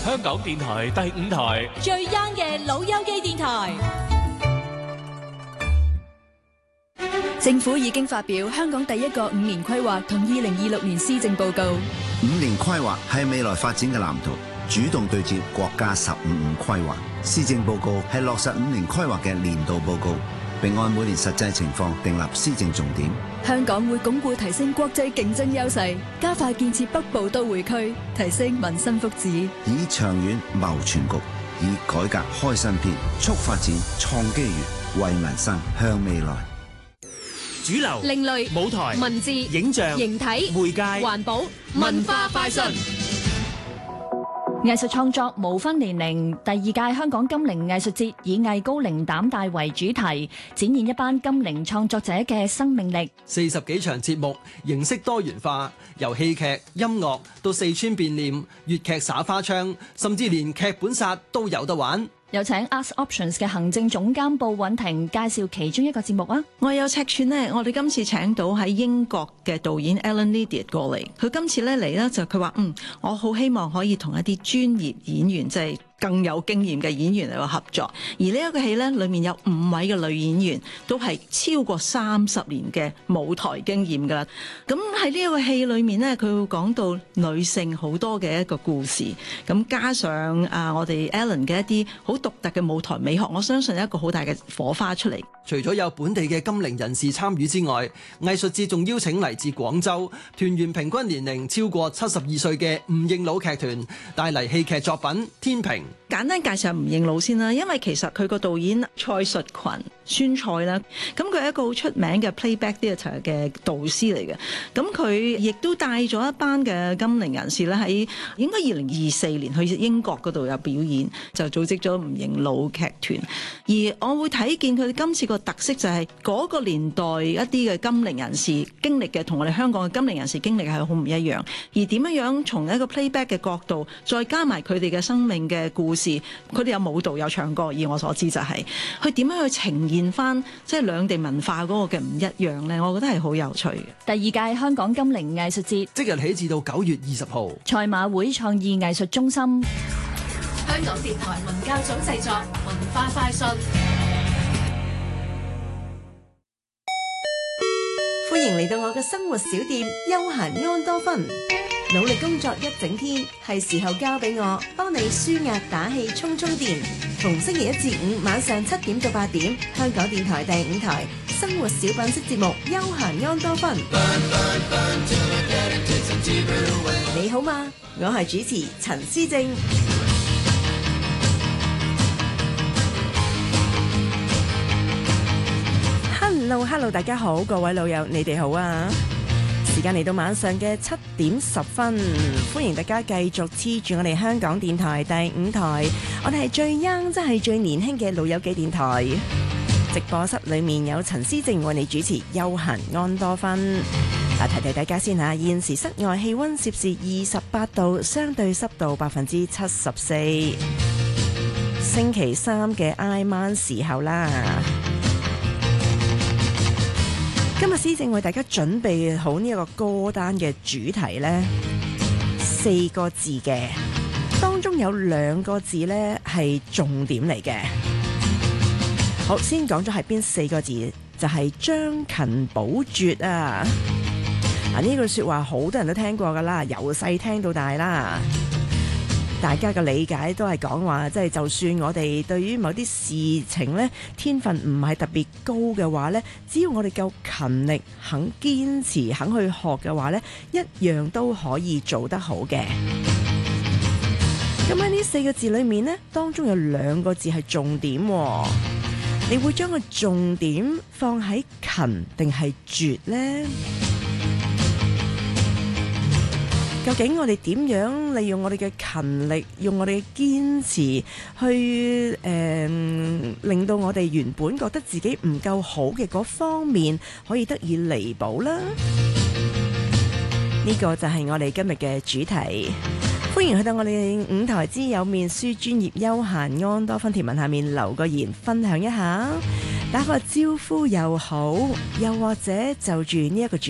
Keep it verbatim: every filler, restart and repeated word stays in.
香港電台第五台最 young 嘅老友記電台。政府已經發表香港第一個五年規劃同二零二六年施政報告。 五年規劃係未來發展嘅藍圖，主動對接國家十五五規劃。施政報告係落實五年規劃嘅年度報告，並按每年實際情況訂立施政重點。 香港會鞏固提升國際競爭優勢，加快建設北部都會區，提升民生福祉。 以長遠謀全局，以改革開新篇，促發展創機遇，為民生向未來。 主流、 另類、 舞台、 文字、 影像、 形體、 媒介、 環保、文化快訊。藝術創作無分年齡，第二屆香港金陵藝術節以藝高齡膽大為主題，展現一班金陵創作者嘅生命力。 四十幾場節目，形式多元化，由戲劇、音樂到四川變臉、粵劇耍花槍，甚至連劇本殺都有得玩。 有請 Arts Options 嘅行政總監布允婷介紹其中一個節目啊！ 我有尺寸呢，我哋今次請到喺英國嘅導演 Alan Lydiard 過嚟，佢今次咧嚟咧就佢話嗯，我好希望可以同一啲專業演員即係。更有經驗嘅演員嚟個合作，而呢一個戲呢，裏面有五位嘅女演員，都係超過三十年嘅舞台經驗噶啦。咁喺呢一個戲裏面呢，佢會講到女性好多嘅一個故事，咁加上啊我哋 Alan 嘅一啲好獨特嘅舞台美學，我相信有一個好大嘅火花出嚟。 除咗有本地嘅金陵人士參與之外，藝術節仲邀請嚟自廣州團員平均年齡超過七十二歲嘅吳應老劇團，帶嚟戲劇作品《天平》。 簡單介紹吳應老先啦，因為其實佢個導演蔡淑群、孫蔡啦，咁佢係一個好出名嘅 Playback Theatre 嘅導師嚟嘅，咁佢亦都帶咗一班嘅金陵人士咧喺應該二零二四年去英國嗰度有表演，就組織咗吳應老劇團。而我會睇見佢哋今次個特色就係嗰個年代一啲嘅金陵人士經歷嘅，同我哋香港嘅金陵人士經歷係好唔一樣。而點樣樣從一個 Playback 嘅角度，再加埋佢哋嘅生命嘅故事，佢哋有舞蹈有唱歌，以我所知就係佢點樣去呈現翻即係兩地文化嗰個嘅唔一樣呢？我覺得係好有趣嘅。 第二屆香港金陵藝術節即日起至到九月二十號， 賽馬會創意藝術中心。 香港電台文教組製作，文化快訊。 歡迎嚟到我嘅生活小店休閒安多芬。努力工作一整天，係時候交俾我幫你舒壓打氣充充電。逢星期一至五晚上七點到八點，香港電台第五台生活小品式節目休閒安多芬。你好嗎？我係主持陳思正。Hello Hello， 大家好，各位老友，你哋好啊！時間嚟到晚上嘅七點十分，歡迎大家繼續黐住我哋香港電台第五台，我哋係最 young， 即係最年輕嘅老友記電台。直播室裏面有陳思正為你主持休閒安多芬。嗱，提提大家先吓，現時室外氣溫攝氏二十八度，相對濕度百分之七十四。星期三嘅挨晚時候啦。今日思正為大家準備好呢一個歌單嘅主題呢，四個字嘅，當中有兩個字呢係重點嚟嘅。好，先講咗係邊四個字，就係將勤補拙啊！嗱，呢句說話好多人都聽過噶啦，由細聽到大啦。大家嘅理解都係講話，即係就算我哋對於某啲事情呢天分唔係特別高嘅話呢，只要我哋夠勤力、肯堅持、肯去學嘅話呢，一樣都可以做得好嘅。咁喺呢四個字裏面呢，當中有兩個字係重點，你會將個重點放喺勤定係拙呢？究竟我哋點樣利用我哋嘅勤力，用我哋嘅堅持去誒、呃，令到我哋原本覺得自己唔夠好嘅嗰方面可以得以彌補啦？呢個就係我哋今日嘅主題。歡迎去到我哋五台之友面書專頁休閒安多芬貼文下面留個言，分享一下，打個招呼又好，又或者就住呢一個主